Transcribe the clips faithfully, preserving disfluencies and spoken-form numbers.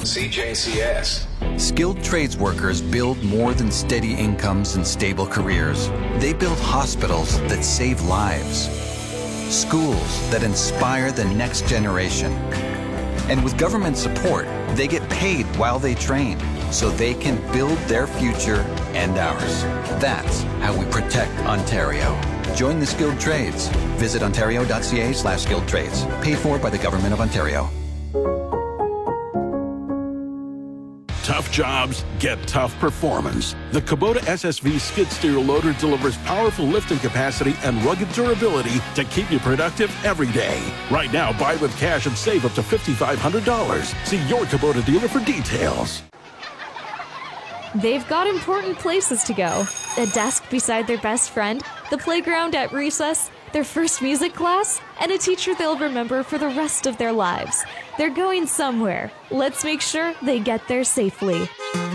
C J C S. Skilled trades workers build more than steady incomes and stable careers. They build hospitals that save lives, schools that inspire the next generation. And with government support, they get paid while they train, so they can build their future and ours. That's how we protect Ontario. Join the skilled trades. Visit ontario.ca slash skilled trades. Paid for by the Government of Ontario. Tough jobs get tough performance. The Kubota S S V skid steer loader delivers powerful lifting capacity and rugged durability to keep you productive every day. Right now, buy with cash and save up to five thousand five hundred dollars. See your Kubota dealer for details. They've got important places to go. A desk beside their best friend, the playground at recess, their first music class, and a teacher they'll remember for the rest of their lives. They're going somewhere. Let's make sure they get there safely.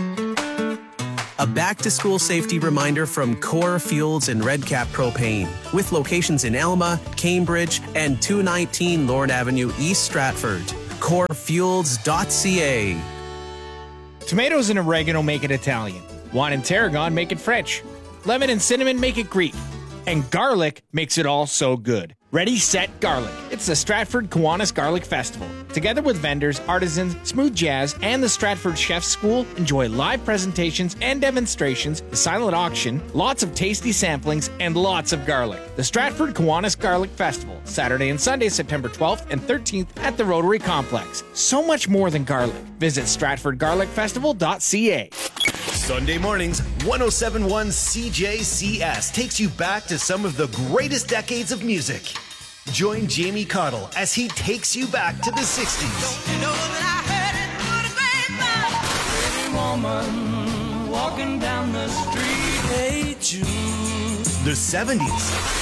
A back-to-school safety reminder from Core Fuels and Redcap Propane, with locations in Elma, Cambridge, and two nineteen Lord Avenue, East Stratford. core fuels dot c a. Tomatoes and oregano make it Italian. Wine and tarragon make it French. Lemon and cinnamon make it Greek. And garlic makes it all so good. Ready, set, garlic. It's the Stratford Kiwanis Garlic Festival. Together with vendors, artisans, smooth jazz, and the Stratford Chef's School, enjoy live presentations and demonstrations, the silent auction, lots of tasty samplings, and lots of garlic. The Stratford Kiwanis Garlic Festival, Saturday and Sunday, September twelfth and thirteenth at the Rotary Complex. So much more than garlic. Visit stratford garlic festival dot c a. Sunday mornings, one oh seven point one C J C S takes you back to some of the greatest decades of music. Join Jamie Cottle as he takes you back to the sixties. Don't you know that I heard it through the grapevine? Pretty woman walking down the street. Hey Jude. The seventies.